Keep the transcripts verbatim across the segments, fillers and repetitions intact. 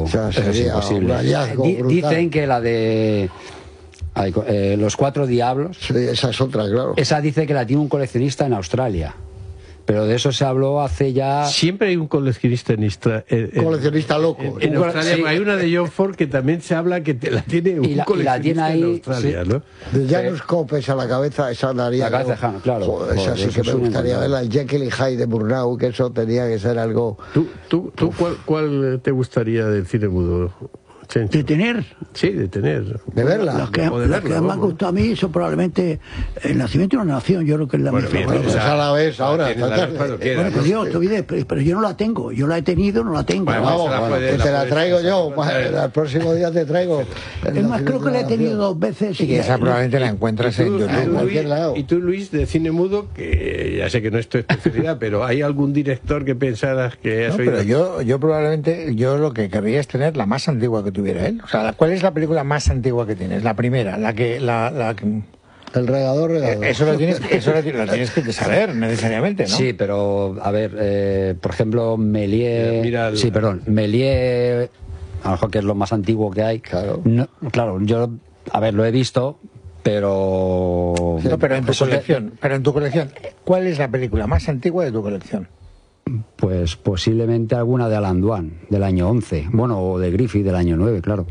o sea, eso es imposible. Di, dicen que la de ay, eh, Los Cuatro Diablos, sí, esa es otra, claro. Esa dice que la tiene un coleccionista en Australia. Pero de eso se habló hace ya... Siempre hay un coleccionista en Australia. Eh, coleccionista loco. En, en Australia sí. Hay una de John Ford que también se habla que te la tiene un y la, coleccionista y la tiene ahí, en Australia, sí. ¿no? De Janus Copes a la cabeza, esa daría... La cabeza, ¿no? Claro. Joder, esa sí que me gustaría verla. El Jekyll y Hyde de Murnau, que eso tenía que ser algo... ¿Tú, tú, tú cuál, cuál te gustaría del cine mudo? ¿De tener? Sí, de tener. ¿De verla? Las que, de las verla, que más me han gustado a mí son probablemente El Nacimiento de una Nación, yo creo que es la bueno, mejor. Bueno, pues a la vez ahora. La la bueno, pues yo, pero, pero yo no la tengo, yo la he tenido, no la tengo. Bueno, vamos, la puede, pues te la, la traigo yo, el próximo día te traigo. Es más, creo que la he tenido dos veces. Y que esa probablemente la encuentras en YouTube. En cualquier lado. Y tú, Luis, de cine mudo, que ya sé que no es tu especialidad, pero ¿hay algún director que pensaras que has no, oído? Pero yo, yo probablemente, yo lo que querría es tener la más antigua que tuviera él. O sea, ¿cuál es la película más antigua que tienes? La primera, la que... La, la que... El regador, regador. Eh, eso lo tienes, eso lo, lo tienes que saber, necesariamente, ¿no? Sí, pero, a ver, eh, por ejemplo, Méliès... Mira el... Sí, perdón, Méliès, a lo mejor que es lo más antiguo que hay. Claro. No, claro, yo, a ver, lo he visto, pero... No, pero en tu colección, que... pero en tu colección, ¿cuál es la película más antigua de tu colección? Pues posiblemente alguna de Alan Dwan, del año once. Bueno, o de Griffith, del año nueve, claro.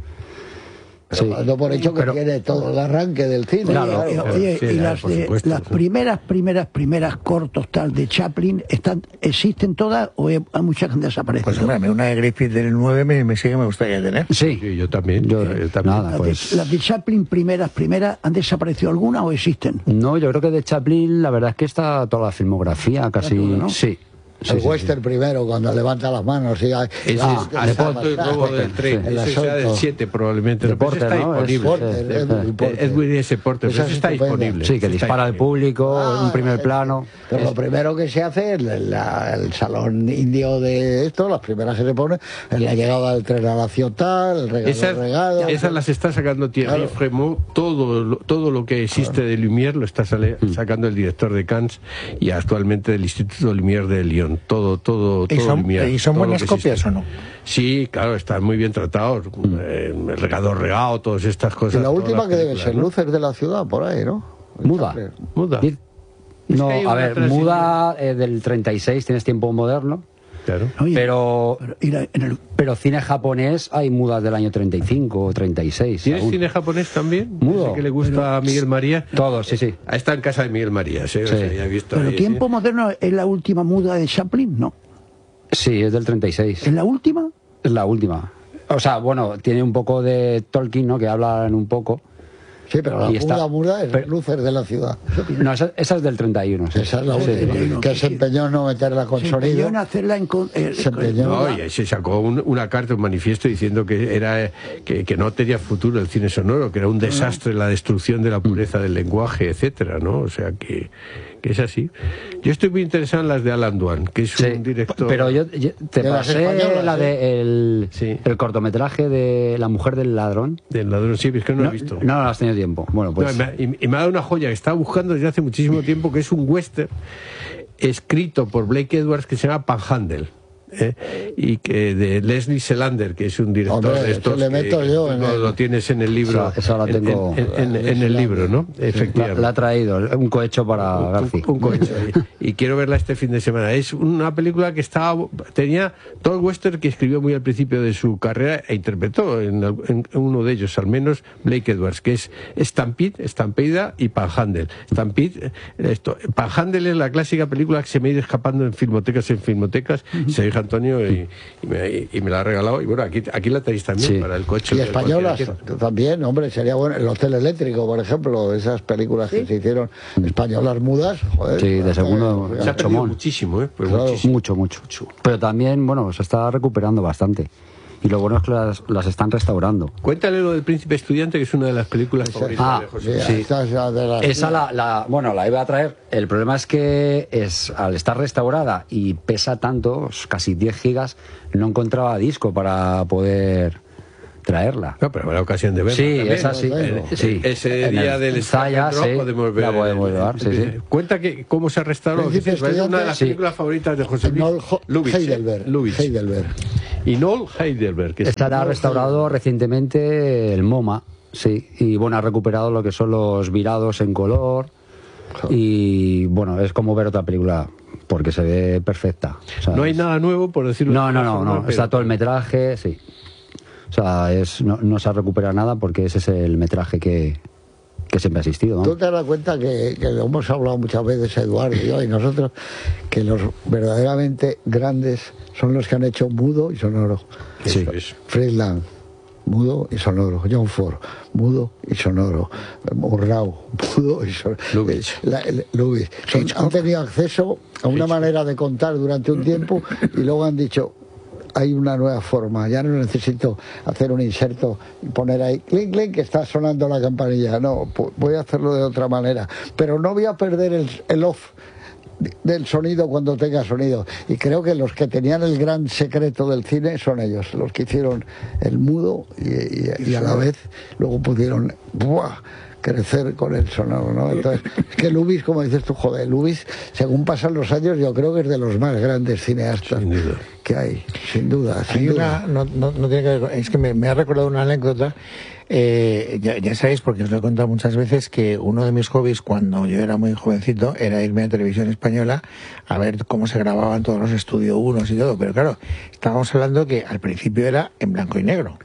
Sí. No por hecho que pero, tiene todo el arranque del cine. Claro, claro. Oye, sí, y las, de, supuesto, las sí. primeras, primeras, primeras cortos tal de Chaplin, están, ¿existen todas o hay, hay muchas que han desaparecido? Pues hombre, una de Griffith del nueve me, me sigue, me gustaría tener. Sí, sí yo también. Yo, yo también. Nada, las, pues... de, las de Chaplin primeras, primeras, ¿han desaparecido alguna o existen? No, yo creo que de Chaplin la verdad es que está toda la filmografía casi... Todo, ¿no? Sí. Sí, el sí, western sí. primero, cuando levanta las manos. Y hay, Ese ah, es Asalto y Robo del Tren. Sí. Ese sea del siete probablemente. De Porter, está ¿no? disponible. Porter, es, Edwin Porter. Edwin ese Porter. Ese está disponible. Sí, que dispara al público, Ah, un primer plano. Pero es... lo primero que se hace es la, el salón indio de esto, las primeras que se pone, es la llegada del tren a la ciudad, el regalo esas, regado. Esas las está sacando Thierry claro. Fremont, todo, todo lo que existe claro. de Lumière lo está sale, sacando el director de Cannes y actualmente del Instituto Lumière de Lyon. Todo, todo, todo son, Lumière. ¿Y son buenas copias o no? Sí, claro, están muy bien tratados. Mm. Eh, el regador regado, todas estas cosas. Y la última que debe ser, ¿no? Luces de la ciudad, por ahí, ¿no? Muda. Muda. No, a ver, Muda eh, del treinta y seis, tienes tiempo moderno. Claro. Oye, pero, pero, en el... pero cine japonés hay mudas del año treinta y cinco o treinta y seis. ¿Tienes aún. cine japonés también? Mudo. Que le gusta pero, a Miguel María. Todo, sí, sí. Ahí está en casa de Miguel María, sí. sí. O sea, ya he visto pero ahí, Tiempo ¿sí? Moderno es la última muda de Chaplin, ¿no? Sí, es del treinta y seis. ¿Es la última? Es la última. O sea, bueno, tiene un poco de Tolkien, ¿no? Que hablan un poco. Sí, pero la muda, está... muda es pero... Luces de la ciudad. No, esa, esa es del treinta y uno. Sí. Esa es la última. Sí, sí, que sí, se empeñó en no meterla con se sonido. Empeñó en hacerla en con... eh, se empeñó. No, y se sacó un, una carta, un manifiesto diciendo que era que, que no tenía futuro el cine sonoro, que era un desastre la destrucción de la pureza del lenguaje, etcétera, ¿no? O sea que, que es así. Yo estoy muy interesado en las de Alan Dwan, que es sí, un director... Pero yo, yo te de pasé la de el, sí. el cortometraje de La mujer del ladrón. Del ladrón, sí, es que no, no lo he visto. No, no has tenido tiempo. Bueno, pues... No, y, y me ha dado una joya que estaba buscando desde hace muchísimo tiempo, que es un western escrito por Blake Edwards que se llama Panhandle. ¿eh? Y que de Leslie Selander, que es un director Hombre, de estos le meto que, yo que en lo, el... lo tienes en el libro. Esa, esa la tengo en, en, en, en el libro, ¿no? Efectivamente. La, la ha traído, un cohecho para un, García. Un, un cohecho. y, y quiero verla este fin de semana. Es una película que estaba tenía todo el western que escribió muy al principio de su carrera e interpretó en, en uno de ellos, al menos Blake Edwards, que es Stampede, Estampida y Panhandle. Stampede, esto, Panhandle es la clásica película que se me ha ido escapando en filmotecas, en filmotecas. Uh-huh. Se dijo Antonio y, y, me, y me la ha regalado. Y bueno, aquí, aquí la tenéis también sí. para el coche. Y españolas también, hombre, sería bueno. El Hotel Eléctrico, por ejemplo, esas películas ¿sí? que se hicieron españolas mudas. Joder, sí, de segundo. Se ha perdido muchísimo, ¿eh? Pues claro. muchísimo. Mucho, mucho. Pero también, bueno, se está recuperando bastante. Y lo bueno es que las, las están restaurando. Cuéntale lo del Príncipe Estudiante, que es una de las películas favoritas ah, de José. Sí. Esa, esa, de las... esa la, la, bueno, la iba a traer. El problema es que es, al estar restaurada y pesa tanto, casi diez gigas, no encontraba disco para poder traerla. No, pero habrá ocasión de verla. Sí, también. esa sí. En, sí. Ese en día del Zaya, sí, podemos ver. La podemos ver, sí, sí. Cuenta que cómo se ha restaurado. Es una de las sí. películas favoritas de José Luis. No, Heidelberg. Heidelberg. Y Noel Heidelberg. Que Estará es... restaurado recientemente el MoMA, sí, y bueno, ha recuperado lo que son los virados en color y bueno, es como ver otra película porque se ve perfecta. O sea, no hay es... nada nuevo, por decirlo No, de no, alguna no, forma, no, pero... está todo el metraje, sí. O sea, es, no, no se ha recuperado nada porque ese es el metraje que, que siempre ha existido, ¿no? Tú te das cuenta que, que lo hemos hablado muchas veces, Eduardo y yo y nosotros, que los verdaderamente grandes son los que han hecho mudo y sonoro. Sí, es. Friedland, mudo y sonoro. John Ford, mudo y sonoro. Murnau, mudo y sonoro. Lubitsch. Eh, la- el- Lubitsch. Son- han tenido acceso a una Hitchcock. manera de contar durante un tiempo y luego han dicho, hay una nueva forma, ya no necesito hacer un inserto y poner ahí, clink, clink, que está sonando la campanilla. No, pu- voy a hacerlo de otra manera. Pero no voy a perder el, el off de- del sonido cuando tenga sonido. Y creo que los que tenían el gran secreto del cine son ellos, los que hicieron el mudo y, y- y a la vez luego pudieron ¡buah! Crecer con el sonoro, ¿no? Entonces, es que Lubitsch, como dices tú, joder, Lubitsch, según pasan los años, yo creo que es de los más grandes cineastas Sin duda. que hay, sin duda, sin Hay duda. una, no, no, no tiene que ver, es que me, me ha recordado una anécdota. Eh, ya, ya sabéis, porque os lo he contado muchas veces, que uno de mis hobbies cuando yo era muy jovencito era irme a Televisión Española a ver cómo se grababan todos los estudios unos y todo. Pero claro, estábamos hablando que al principio era en blanco y negro.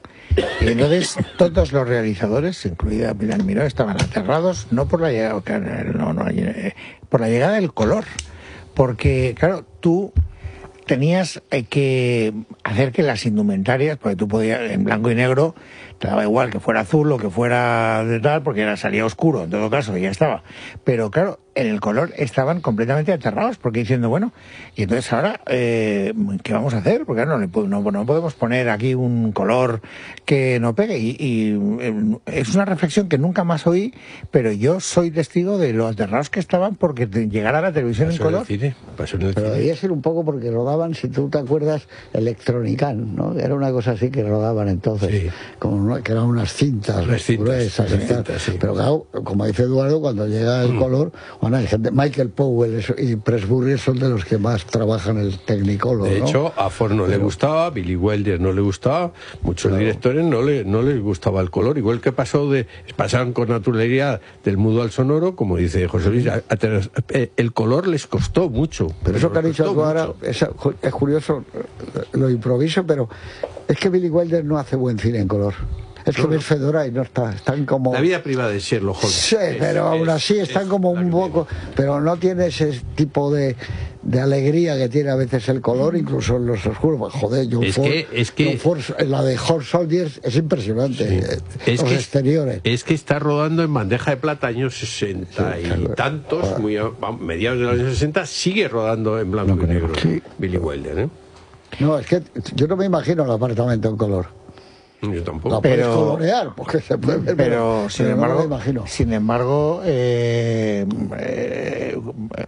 Y entonces todos los realizadores, incluida Pilar Miró, estaban aterrados, no por la llegada, no, no, eh, por la llegada del color. Porque, claro, tú tenías eh, que hacer que las indumentarias, porque tú podías, en blanco y negro, te daba igual que fuera azul o que fuera de tal, porque era, salía oscuro, en todo caso, y ya estaba. Pero claro, en el color estaban completamente aterrados, porque diciendo, bueno, y entonces ahora, eh, ¿qué vamos a hacer? Porque claro, no, le po- no, no podemos poner aquí un color que no pegue. Y, y, eh, es una reflexión que nunca más oí, pero yo soy testigo de lo aterrados que estaban porque te- llegara la televisión en Pasó en el color. cine, pasó en el Pero cine. debía ser un poco porque rodaban, si tú te acuerdas, Electronican, ¿no? Era una cosa así que rodaban entonces, Sí. como una- que eran unas cintas Unas cintas, gruesas y unas tal. cintas, sí. Pero claro, como dice Eduardo, cuando llega el color, bueno, hay gente, Michael Powell eso- y Pressburger son de los que más trabajan el Technicolor, De ¿no? hecho, a Ford no le Pero- gustaba, Billy Wilder no le gustaba, muchos Claro. directores no le no les gustaba el color, igual que pasó de pasaron con naturalidad del mudo al sonoro, como dice José Luis, a- a tener- eh, el color les costó mucho. Pero eso que ha les dicho costó tú ahora mucho. es, es curioso, lo improviso, pero es que Billy Wilder no hace buen cine en color. Es que ves Fedora y no está, están como... La vida privada de Sherlock Holmes. Sí, Es- pero aún es- así están es como la un que poco, pero no tiene ese tipo de, de alegría que tiene a veces el color, incluso en los oscuros. Pues, joder, John Es Ford, que- es que- John Ford, la de Horse Soldiers es impresionante. eh, Es los que, exteriores. es que está rodando en bandeja de plata años sesenta Sí, y claro. tantos, Ahora. muy a, a mediados de los años sesenta, sigue rodando en blanco y negro. Sí. Billy Wilder, ¿eh? No, es que yo no me imagino el apartamento en color. Yo tampoco. No Pero- puedes colorear, porque se puede ver, pero sin pero no embargo, me lo imagino. sin embargo, eh, eh,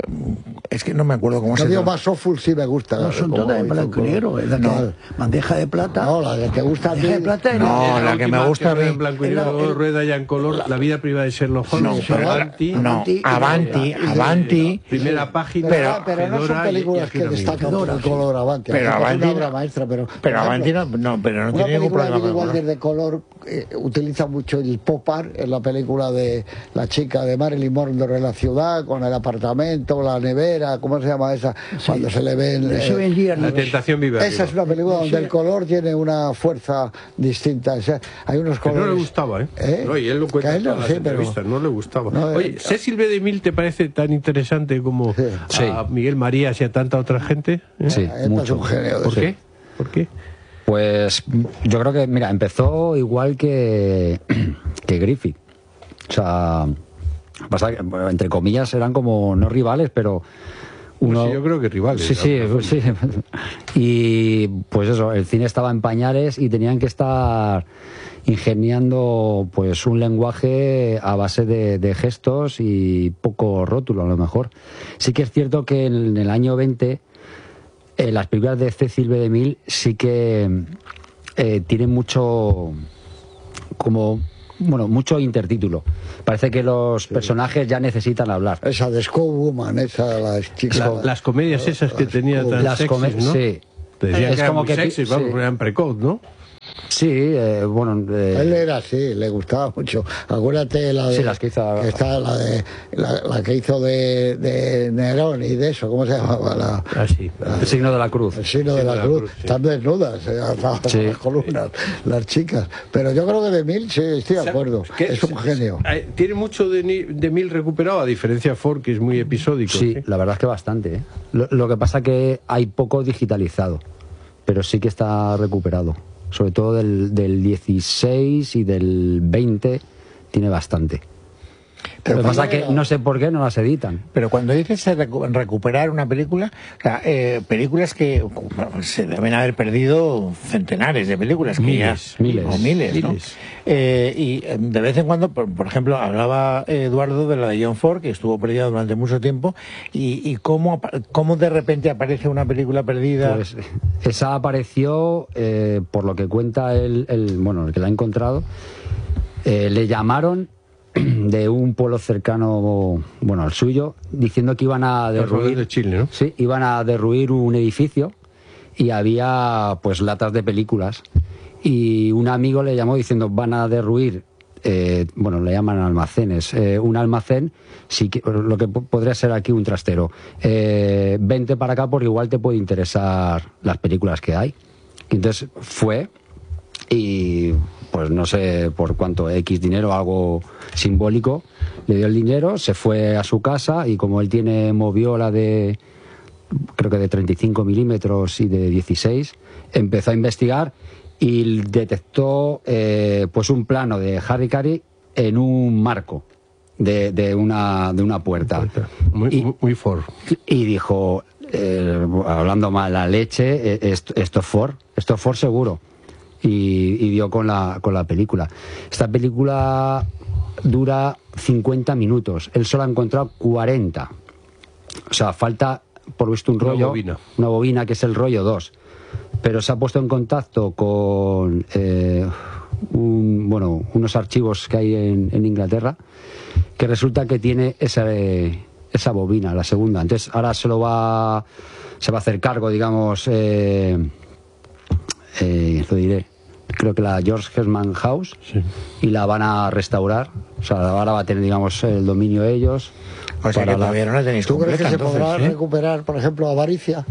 es que no me acuerdo cómo se Cambio llama. más Awful sí me gusta. No son como todas en hizo blanco y color. negro. Es la No, que, bandeja de plata. no, la que te gusta a ti. Bandeja de plata y No, la- la que me última gusta a mí- rueda en blanco y es la- negro, el- rueda ya en color, la vida privada de Sherlock Holmes, No, pero la- Avanti, no, Avanti, Avanti, y- Avanti. primera página, Pero- pero no son Fedora y- películas y que Akira destacan Miura. por el color Avanti. Pero Aunque es Avanti una no- obra maestra, pero... por Pero ejemplo, Avanti no, no, pero no una tiene ningún película de problema Billy con el Wilder color. de color eh, utiliza mucho el pop art en la película de la chica de Marilyn Monroe en la ciudad, con el apartamento, la nevera, ¿cómo se llama esa? Cuando se le ven... Se eh, ven years. La tentación vive esa arriba. es una película donde el color tiene una fuerza distinta. O sea, hay unos Que colores... no le gustaba, ¿eh? ¿Eh? No, y él lo Que cuenta a en él no, todas las sí, pero- entrevistas, no le gustaba. No, Oye, eh, ¿Cecil B. DeMille te parece tan interesante como Sí. a Sí. Miguel Marías y a tanta otra gente? ¿Eh? Sí, A él es mucho. un genio de ¿Por ese. qué? ¿Por qué? Pues yo creo que, mira, empezó igual que, que Griffith. O sea, pasa que, bueno, entre comillas, eran como no rivales, pero uno... Pues sí, yo creo que rivales. Sí, sí, de alguna sí. Y pues eso, el cine estaba en pañales y tenían que estar ingeniando pues un lenguaje a base de, de gestos y poco rótulo a lo mejor. Sí que es cierto que en el año veinte eh, las películas de Cecil B. DeMille sí que eh, tienen mucho como bueno mucho intertítulo. Parece que los personajes ya necesitan hablar. Esa de Scout Woman, esa la chica... La- las comedias esas que tenía tan Las sexys, come- ¿no? sí. Te decía Es que era como muy que- sexy, vamos, sí. porque eran precoz, ¿no? Sí, eh, bueno... eh, Él era así, le gustaba mucho. Acuérdate la de... Sí, las que hizo- está la, de, la, la que hizo de, de Nerón y de eso, ¿cómo se llamaba? La, Ah, sí. el signo de la cruz. el signo de la, cruz. sí. Están desnudas, eh, hasta Sí. las columnas, las chicas. Pero yo creo que de Mil, sí, estoy de acuerdo. ¿Qué? Es un genio. Eh, Tiene mucho de, ni- de Mil recuperado, a diferencia de Ford, que es muy episódico. Sí, la verdad es que bastante. ¿eh? Lo, lo que pasa que hay poco digitalizado, pero sí que está recuperado. Sobre todo del, del dieciséis y del veinte tiene bastante. Pero Lo que pasa es cuando que era- no sé por qué no las editan. Pero cuando dices recu- recuperar una película, o sea, eh, películas que bueno, se deben haber perdido centenares de películas, que Miles, ya, miles, o miles, ¿no? miles. Eh, y eh, de vez en cuando, por, por ejemplo, hablaba eh, Eduardo de la de John Ford, que estuvo perdida durante mucho tiempo, y, y cómo, apa- cómo de repente aparece una película perdida. Pues esa apareció, eh, por lo que cuenta el, el- bueno, el que la ha encontrado, eh, le llamaron de un pueblo cercano, bueno, al suyo, diciendo que iban a Estamos hablando de derruir, Chile, ¿no? sí, iban a derruir un edificio y había pues latas de películas y un amigo le llamó diciendo van a derruir, eh, bueno, le llaman almacenes, eh, un almacén, sí que, lo que po- podría ser aquí un trastero. Eh, vente para acá porque igual te puede interesar las películas que hay. Y entonces fue y pues no sé por cuánto, X dinero, algo simbólico, le dio el dinero, se fue a su casa y como él tiene moviola de, creo que de treinta y cinco milímetros y de dieciséis, empezó a investigar y detectó eh, pues un plano de Harry Carey en un marco de, de, una, de una puerta. Muy, Y- muy, muy Ford. Y dijo, eh, hablando mal la leche, eh, esto, esto es Ford, esto es Ford seguro. Y, y dio con la, con la película. Esta película dura cincuenta minutos, él solo ha encontrado cuarenta. O sea, falta, por visto, un Una rollo, bobina. una bobina que es el rollo dos. Pero se ha puesto en contacto con eh, un, bueno, unos archivos que hay en, en Inglaterra, que resulta que tiene esa, eh, esa bobina, la segunda. Entonces ahora se lo va, se va a hacer cargo, digamos, eh, eh, lo diré, creo que la George Herman House, Sí. y la van a restaurar. O sea, ahora va a tener, digamos, el dominio de ellos. O sea que para la- todavía no la tenéis ¿Tú crees que completa, se entonces, podrá ¿eh? recuperar, por ejemplo, Avaricia?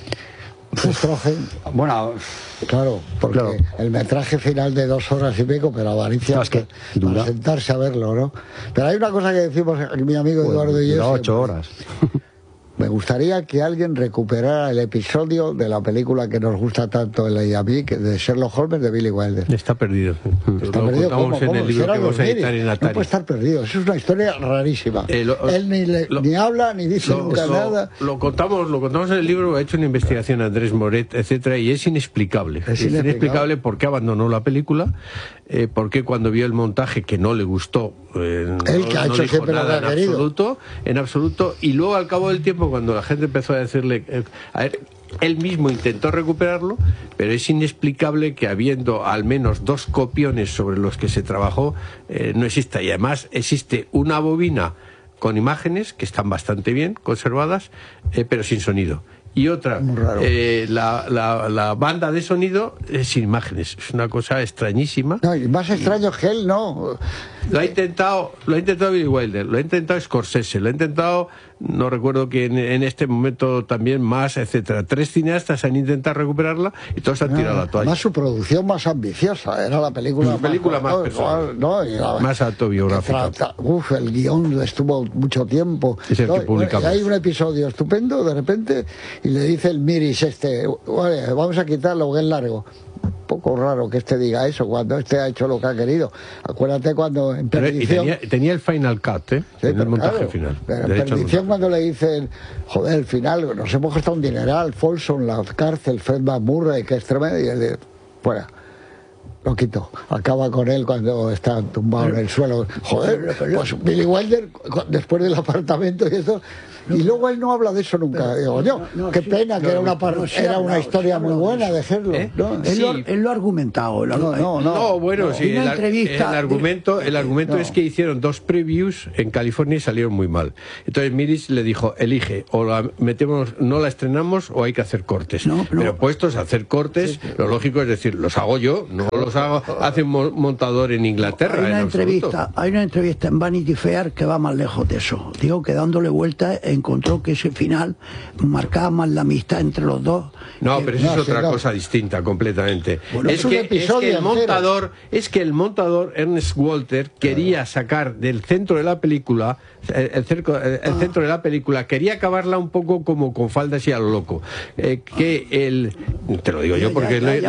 Estrogen. Bueno, Claro, porque Claro. el metraje final de dos horas y pico, pero Avaricia, No, es que para dura. sentarse a verlo, ¿no? Pero hay una cosa que decimos mi amigo Eduardo y yo. dura siempre. ocho horas. Me gustaría que alguien recuperara el episodio de la película que nos gusta tanto él y a mí, que de Sherlock Holmes de Billy Wilder. Está perdido. Está lo perdido. contamos ¿Cómo? en ¿Cómo? el Si libro era que vamos a dormir, editar en no Atari. puede estar perdido. Eso es una historia rarísima. Eh, lo- Él ni, le- lo- ni habla ni dice Lo, nunca lo- nada. lo contamos, lo contamos en el libro, ha hecho una investigación Andrés Moret, etcétera, y es inexplicable. Es inexplicable. por qué abandonó la película, eh, por qué cuando vio el montaje que no le gustó, eh, Él no, que ha no hecho dijo siempre lo nada que ha en querido. absoluto, en absoluto, y luego al cabo del tiempo cuando la gente empezó a decirle, eh, a ver, él mismo intentó recuperarlo, pero es inexplicable que habiendo al menos dos copiones sobre los que se trabajó, eh, no exista. Y además existe una bobina con imágenes que están bastante bien conservadas, eh, pero sin sonido. Y otra, Muy raro. eh, la, la, la banda de sonido eh, sin imágenes. Es una cosa extrañísima. No, y más extraño es que él no. Lo ha intentado, lo ha intentado Billy Wilder, lo ha intentado Scorsese, lo ha intentado, no recuerdo que en, en este momento también más, etcétera. Tres cineastas han intentado recuperarla y todos han tirado la toalla. Además, su producción más ambiciosa. Era la película, Su película más no, personal. no, y la- Más autobiográfica. Tra- tra- Uf, el guión estuvo mucho tiempo. Es el que No, y- publicamos. y hay un episodio estupendo, de repente, y le dice el Miris este, "Vale, vamos a quitarlo, que es largo". Un poco raro que este diga eso cuando este ha hecho lo que ha querido. Acuérdate cuando en Pero, y Perdición... tenía, tenía el final cut, ¿eh? Sí, en el pero montaje claro, final. pero en Derecho al Perdición montaje. cuando le dicen, joder, el final, nos hemos gastado un dineral, Folsom, la cárcel, Fred McMurray, que es tremendo, y él dice, fuera. lo quito. Acaba con él cuando está tumbado pero, en el suelo. Joder, pero, pero, pues Billy Wilder, después del apartamento y eso... Y luego él no habla de eso nunca. Digo, yo, no, no, qué sí, pena, no, que era una, par... no, sí, era una historia muy buena de hacerlo. ¿Eh? ¿No? Él, sí. lo, él lo ha argumentado. Lo... No, no, no, no, bueno, no, sí. El, el argumento, el argumento no. es que hicieron dos previews en California y salieron muy mal. Entonces Miris le dijo, elige, o la metemos, no la estrenamos o hay que hacer cortes. No, no. Pero puestos a hacer cortes, sí, sí. lo lógico es decir, los hago yo, no los hago, hace un montador en Inglaterra. Hay una, en entrevista, hay una entrevista en Vanity Fair que va más lejos de eso. Digo que dándole vuelta encontró que ese final marcaba más la amistad entre los dos. No, que... pero eso no, es otra no. cosa distinta completamente. Bueno, es, es, que, es que el montador, entero. es que el montador Ernest Walter quería sacar del centro de la película, el, el, cerco, el, el ah. centro de la película, quería acabarla un poco como con faldas y a lo loco. Eh, que el, te lo digo yo porque lo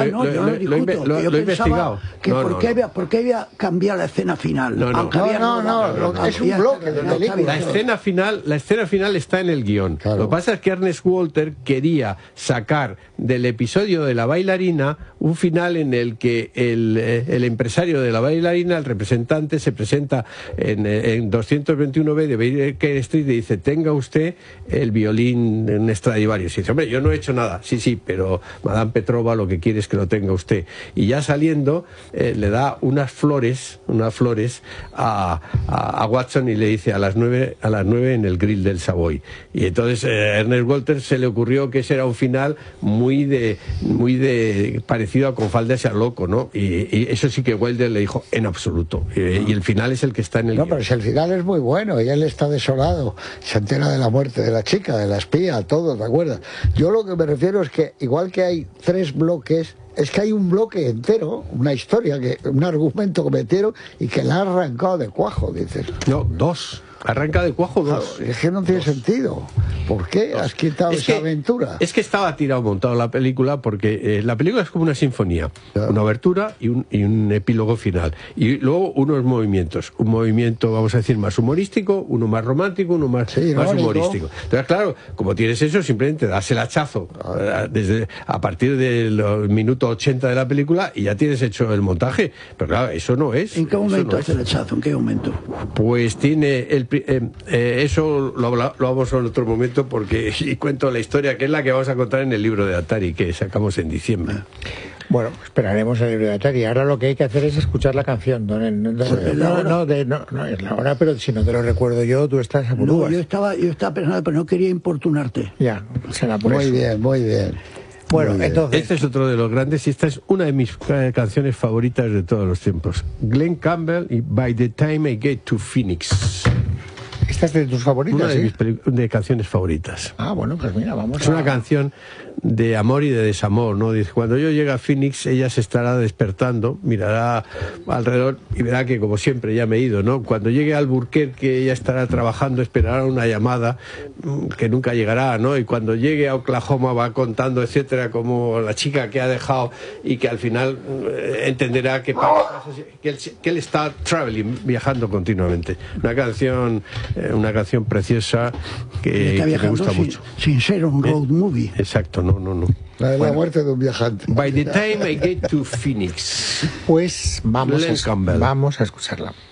he investigado. Que no, por, no, qué no. había, ¿Por qué había cambiado la escena final? No, no, no, no, no, no, no, es un bloque de película. La escena final, la escena final está en el guión. Claro. Lo que pasa es que Ernest Walter quería sacar del episodio de la bailarina un final en el que el, el empresario de la bailarina, el representante, se presenta en, en doscientos veintiuno B de Baker Street y dice, tenga usted el violín en Stradivarius. Y dice, hombre, yo no he hecho nada. Sí, sí, pero Madame Petrova lo que quiere es que lo tenga usted. Y ya saliendo, eh, le da unas flores, unas flores a, a, a Watson y le dice a las nueve, a las nueve en el grill del Savoy. Y entonces eh, Ernest Walter se le ocurrió que ese era un final muy de muy de parecido a Con faldas y a loco, ¿no? Y, y eso sí que Wilder le dijo en absoluto. Y, y el final es el que está en el No, guión. pero si el final es muy bueno y él está desolado, se entera de la muerte de la chica, de la espía, todo, ¿te acuerdas? Yo lo que me refiero es que igual que hay tres bloques, es que hay un bloque entero, una historia, que un argumento que metieron y que la ha arrancado de cuajo, dices. No, dos. Arranca de cuajo dos. Claro, es que no tiene dos. sentido. ¿Por qué dos. has quitado es esa que, aventura? Es que estaba tirado montado la película porque eh, la película es como una sinfonía. Claro. Una abertura y un, y un epílogo final. Y luego unos movimientos. Un movimiento, vamos a decir, más humorístico, uno más romántico, uno más, sí, más humorístico. Entonces, claro, como tienes eso, simplemente das el hachazo claro. desde, a partir del minuto ochenta de la película y ya tienes hecho el montaje. Pero claro, eso no es. ¿En qué momento no hace el hachazo? ¿En qué momento? Pues tiene el Eh, eh, eso lo, habla, lo vamos en otro momento porque y cuento la historia que es la que vamos a contar en el libro de Atari que sacamos en diciembre. Bueno, esperaremos el libro de Atari. Ahora lo que hay que hacer es escuchar la canción. No, no, no, no, de, no, no es la hora, pero si no te lo recuerdo yo, tú estás a no, yo estaba, yo estaba pensando, pero no quería importunarte. Ya, será por muy eso. bien, muy bien. Bueno, entonces... Este es otro de los grandes y esta es una de mis eh, canciones favoritas de todos los tiempos. Glenn Campbell y By the Time I Get to Phoenix. ¿Esta es de tus favoritas? Una de ¿sí? mis peli- de canciones favoritas. Ah, bueno, pues mira, vamos Es a... una canción de amor y de desamor, ¿no? Dice, cuando yo llegue a Phoenix, ella se estará despertando, mirará alrededor y verá que, como siempre, ya me he ido, ¿no? Cuando llegue a Albuquerque, ella estará trabajando, esperará una llamada que nunca llegará, ¿no? Y cuando llegue a Oklahoma va contando, etcétera, como la chica que ha dejado y que al final eh, entenderá que, que, él, que él está traveling, viajando continuamente. Una canción, eh, una canción preciosa que, que me gusta sin, mucho. Sin ser un road ¿Eh? movie. Exacto, no, no, no. La de Bueno, la muerte de un viajante. By the time I get to Phoenix. Pues vamos Glenn a, Campbell. vamos a escucharla.